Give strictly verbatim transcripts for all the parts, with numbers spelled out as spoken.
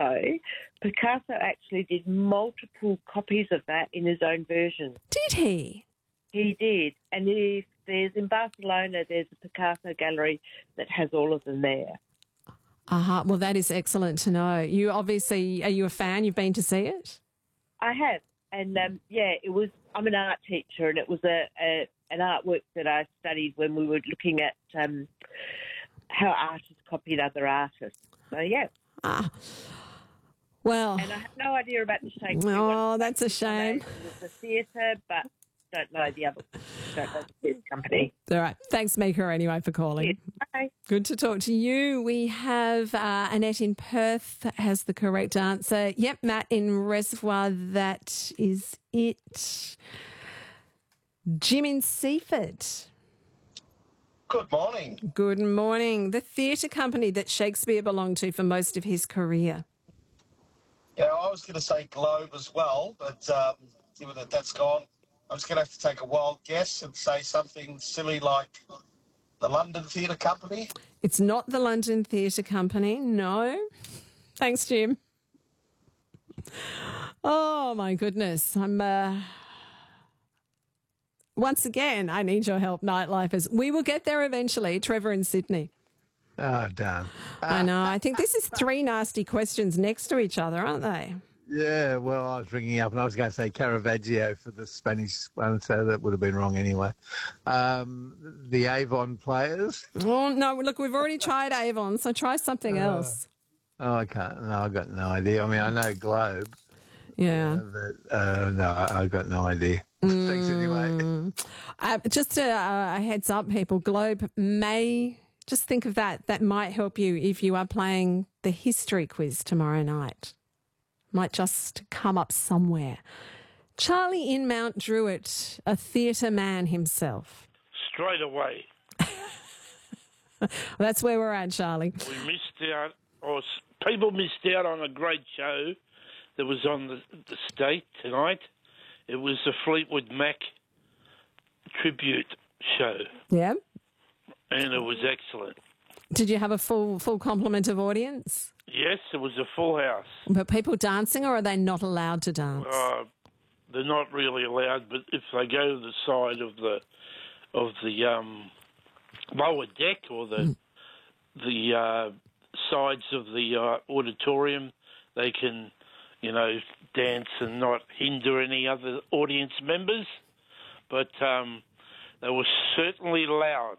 Picasso, Picasso actually did multiple copies of that in his own version. Did he? He did. And if there's in Barcelona, there's a Picasso gallery that has all of them there. Uh-huh. Well, that is excellent to know. You obviously, are you a fan? You've been to see it? I have. And, um, yeah, it was, I'm an art teacher, and it was a, a an artwork that I studied when we were looking at um, how artists copied other artists. So, yeah. Ah. Well. And I have no idea about the Shakespeare Oh, one. that's a shame. It was the theatre, but don't know the other. Don't know the company. All right. Thanks, Mika, anyway, for calling. Yes. Bye. Good to talk to you. We have uh, Annette in Perth has the correct answer. Yep, Matt in Reservoir, that is it. Jim in Seaford. Good morning. Good morning. The theatre company that Shakespeare belonged to for most of his career. Yeah, I was going to say Globe as well, but um, given that that's gone, I was going to have to take a wild guess and say something silly like the London Theatre Company. It's not the London Theatre Company, no. Thanks, Jim. Oh, my goodness. I'm... Uh... Once again, I need your help, Nightlifers. We will get there eventually. Trevor in Sydney. Oh, damn. I know. I think this is three nasty questions next to each other, aren't they? Yeah, well, I was ringing up and I was going to say Caravaggio for the Spanish one, so that would have been wrong anyway. Um, the Avon players. Oh, no, look, we've already tried Avon, so try something Uh, else. Oh, I can't. No, I've got no idea. I mean, I know Globe. Yeah. Uh, but, uh, no, I, I've got no idea. Thanks anyway. Mm. Uh, just a, a heads up, people, Globe may... Just think of that. That might help you if you are playing the history quiz tomorrow night. Might just come up somewhere. Charlie in Mount Druitt, a theatre man himself. Straight away. Well, that's where we're at, Charlie. We missed out, or s- people missed out on a great show that was on the, the state tonight. It was the Fleetwood Mac tribute show, Yeah. and it was excellent. Did you have a full full complement of audience? Yes, it was a full house. But people dancing, or are they not allowed to dance? Uh, they're not really allowed, but if they go to the side of the of the um, lower deck or the Mm. the uh, sides of the uh, auditorium, they can, you know, dance and not hinder any other audience members. But um, they were certainly loud.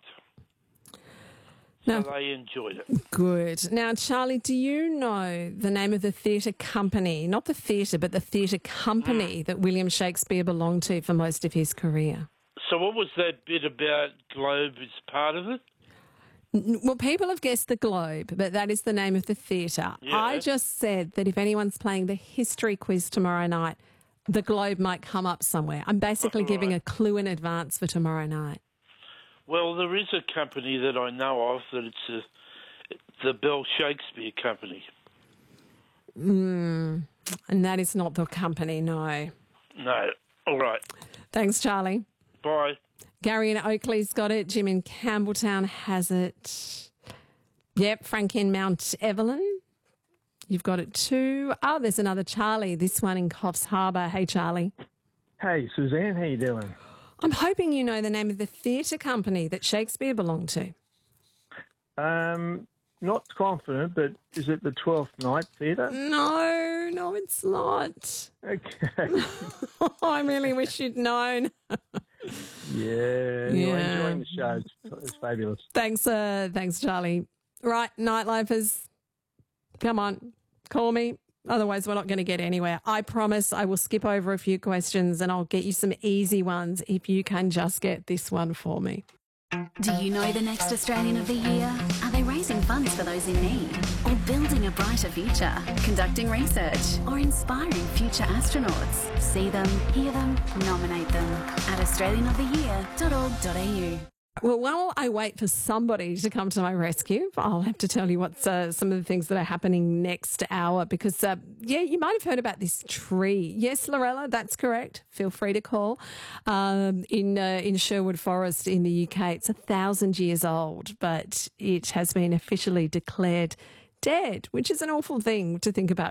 So No. they enjoyed it. Good. Now, Charlie, do you know the name of the theatre company, not the theatre, but the theatre company that William Shakespeare belonged to for most of his career? So what was that bit about Globe as part of it? N- Well, people have guessed the Globe, but that is the name of the theatre. Yeah. I just said that if anyone's playing the history quiz tomorrow night, the Globe might come up somewhere. I'm basically Right. giving a clue in advance for tomorrow night. Well, there is a company that I know of that it's a, the Bell Shakespeare Company. Mm, and that is not the company, no. No. All right. Thanks, Charlie. Bye. Gary in Oakley's got it. Jim in Campbelltown has it. Yep, Frank in Mount Evelyn. You've got it too. Oh, there's another Charlie. This one in Coffs Harbour. Hey, Charlie. Hey, Suzanne, how you doing? I'm hoping you know the name of the theatre company that Shakespeare belonged to. Um, not confident, but is it the Twelfth Night Theatre? No, no, it's not. Okay. I really wish you'd known. Yeah, Yeah. you're enjoying the show. It's, it's fabulous. Thanks, uh, thanks, Charlie. Right, Nightlifers, come on, call me. Otherwise, we're not going to get anywhere. I promise I will skip over a few questions and I'll get you some easy ones if you can just get this one for me. Do you know the next Australian of the Year? Are they raising funds for those in need? Or building a brighter future? Conducting research? Or inspiring future astronauts? See them, hear them, nominate them at australian of the year dot org dot a u. Well, while I wait for somebody to come to my rescue, I'll have to tell you what's uh, some of the things that are happening next hour because, uh, yeah, you might have heard about this tree. Yes, Lorella, that's correct. Feel free to call. Um, in uh, in Sherwood Forest in the U K, it's a thousand years old, but it has been officially declared dead, which is an awful thing to think about.